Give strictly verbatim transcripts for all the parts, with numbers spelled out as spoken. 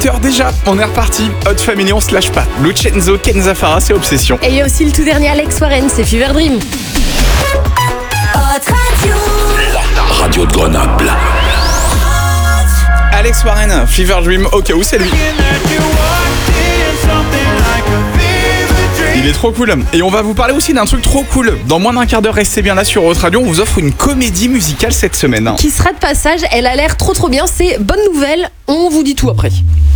heures déjà, on est reparti. Hot Family, on se lâche pas. Lucenzo, Kenza Farah, c'est Obsession. Et il y a aussi le tout dernier Alex Warren, c'est Fever Dream. Hot Radio. La radio de Grenoble. Alex Warren, Fever Dream, au cas où c'est lui. Il est trop cool. Et on va vous parler aussi d'un truc trop cool. Dans moins d'un quart d'heure, restez bien là sur Hot Radio. On vous offre une comédie musicale cette semaine. Qui sera de passage, elle a l'air trop trop bien. C'est bonne nouvelle, on vous dit tout après.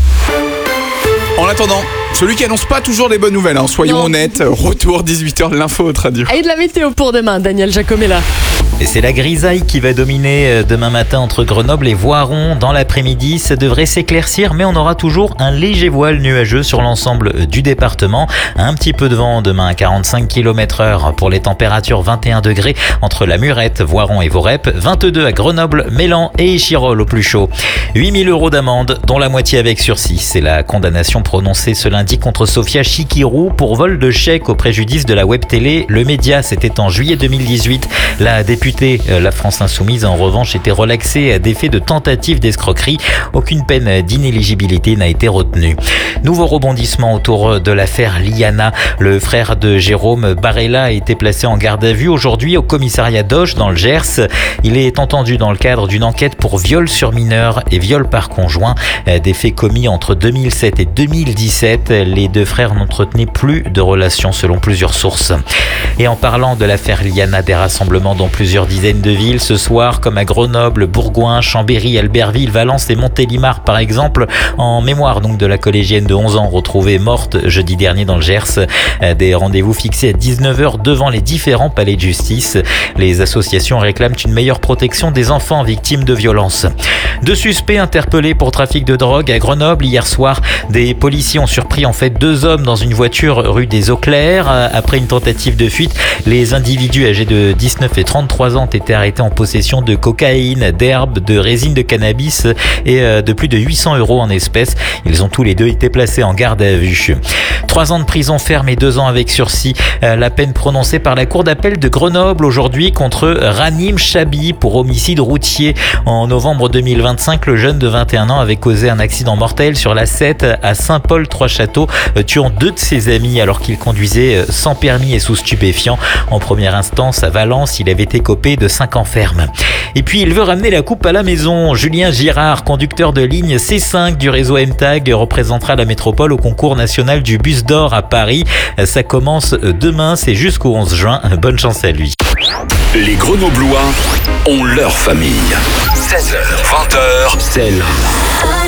En attendant, celui qui annonce pas toujours des bonnes nouvelles, hein, soyons Non. honnêtes. Retour dix-huit heures de l'info Hot Radio. Et de la météo pour demain, Daniel Jacomella. Et c'est la grisaille qui va dominer demain matin entre Grenoble et Voiron. Dans l'après-midi, ça devrait s'éclaircir, mais on aura toujours un léger voile nuageux sur l'ensemble du département. Un petit peu de vent demain à quarante-cinq kilomètres heure pour les températures vingt et un degrés entre la Murette, Voiron et Vorep, vingt-deux à Grenoble, Mélan et Échirolles au plus chaud. huit mille euros d'amende, dont la moitié avec sursis. C'est la condamnation prononcée ce lundi contre Sofia Chikirou pour vol de chèque au préjudice de la web télé Le Média. C'était en juillet deux mille dix-huit. La députée La France Insoumise, en revanche, était relaxée des faits de tentative d'escroquerie. Aucune peine d'inéligibilité n'a été retenue. Nouveau rebondissement autour de l'affaire Liana. Le frère de Jérôme Barella a été placé en garde à vue aujourd'hui au commissariat d'Auch dans le Gers. Il est entendu dans le cadre d'une enquête pour viol sur mineur et viol par conjoint. Des faits commis entre deux mille sept et deux mille dix-sept. Les deux frères n'entretenaient plus de relations selon plusieurs sources. Et en parlant de l'affaire Liana, des rassemblements dans plusieurs dizaines de villes ce soir, comme à Grenoble, Bourgoin, Chambéry, Albertville, Valence et Montélimar par exemple, en mémoire donc de la collégienne de onze ans retrouvée morte jeudi dernier dans le Gers. Des rendez-vous fixés à dix-neuf heures devant les différents palais de justice. Les associations réclament une meilleure protection des enfants victimes de violences. Deux suspects interpellés pour trafic de drogue à Grenoble hier soir. Des policiers ont surpris en fait deux hommes dans une voiture rue des Eaux Claires. Après une tentative de fuite, les individus âgés de dix-neuf et trente-trois ans ont été arrêtés en possession de cocaïne, d'herbe, de résine de cannabis et de plus de huit cents euros en espèces. Ils ont tous les deux été placés en garde à vue. Trois ans de prison ferme et deux ans avec sursis. La peine prononcée par la cour d'appel de Grenoble aujourd'hui contre Ranim Chabi pour homicide routier. En novembre deux mille vingt-cinq, le jeune de vingt et un ans avait causé un accident mortel sur la sept à Saint-Paul-Trois-Châteaux, tuant deux de ses amis alors qu'il conduisait sans permis et sous stupéfiants. En première instance, à Valence, il avait été écopé de cinq ans ferme. Et puis, il veut ramener la coupe à la maison. Julien Girard, conducteur de ligne C cinq du réseau M T A G, représentera la métropole au concours national du Bus d'Or à Paris. Ça commence demain, c'est jusqu'au onze juin. Bonne chance à lui. Les Grenoblois ont leur famille. seize heures, vingt heures, c'est là.